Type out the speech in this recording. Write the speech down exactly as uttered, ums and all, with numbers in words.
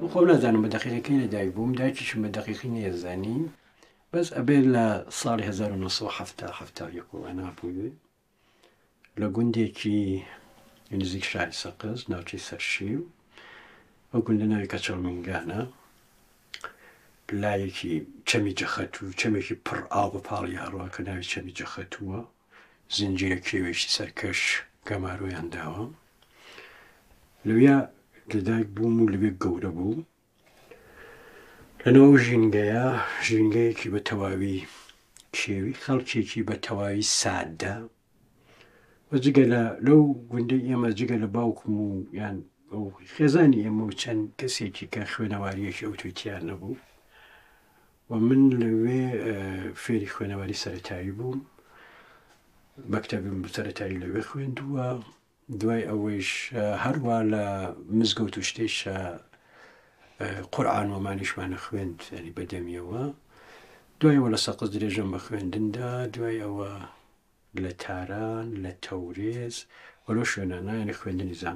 خۆ نازانم بە دەقیقەکەی لەدایک بووم دایکیشم بە دەقیقی نێزانی بەس ئەبێت لە ساڵی هەزار و نۆ هەفتا هەفتا و یەک ئەنا بووێ لە گوندێکی نزیک شاری سەقز ناوچەی سەرشیو ئەو گوندە ناوی کەچەڵمینگانە لایەکی چەمی جەخەت و چەمێکی پڕ ئاو بە پاڵی هەڕوە کە ناوی چەمی جەخەتووە زنجیرە کێوێکی سەرکەش گەمارویان داوە لەویا لەدایک بووم و لەوێ گەورە بوو لەنەوە ژینگەیە ژینگەیەکی بە تەواوی کێوی خەڵکێکی بە تەواوی سادە وەجگە لە لەو گوندەی ئێمە جگە لە باوکم و یان ئەو خێزانی ئێمە و چەند کەسێکی کە خوێنەواریەکی ئەوتوتیان نەبوو و من لەوێ فێری خوێنەواری سەرەتایی بووم مەکتەبم سەرەتایی لەوێ خوێندووە دوای ئەوەیش هەروە لە مزگەوت و شتێشە قورئان وەمانیشمانە خوێند ینی بەدەمیەوە دوایەوە لە سەقز درێژەم بە خوێندندا دوای ئەوە لە تاران لە تەورێز وەلۆ شوێنانە ینی خوێندنی زان